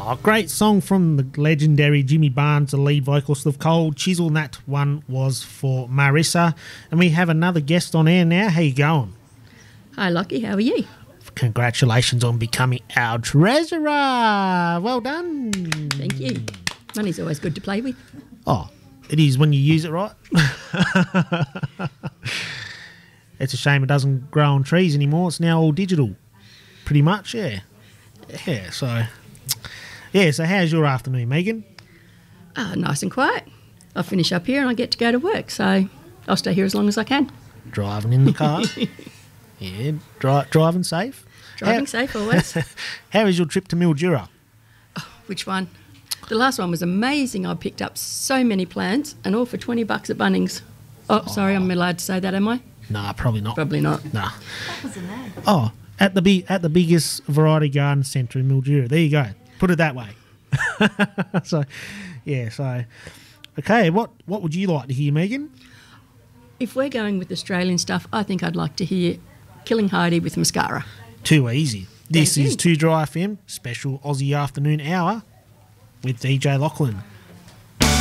Oh, great song from the legendary Jimmy Barnes, the lead vocalist of Cold Chisel. And that one was for Marissa. And we have another guest on air now. How you going? Hi, Lockie. How are you? Congratulations on becoming our treasurer. Well done. Thank you. Money's always good to play with. Oh, it is when you use it right. It's a shame it doesn't grow on trees anymore. It's now all digital. Pretty much, yeah. Yeah, so how's your afternoon, Megan? Nice and quiet. I finish up here and I get to go to work, so I'll stay here as long as I can. Driving in the car. Yeah, driving safe. Driving safe always. How is your trip to Mildura? Oh, which one? The last one was amazing. I picked up so many plants and all for $20 at Bunnings. Oh, sorry, I'm allowed to say that, am I? Nah, probably not. Probably not. Nah. What was the name? Oh, at the biggest variety garden centre in Mildura. There you go. Put it that way. So, okay. What would you like to hear, Megan? If we're going with Australian stuff, I think I'd like to hear Killing Heidi with Mascara. Too easy. This Thank is you. 2 Dry FM, special Aussie afternoon hour with DJ Lachlan.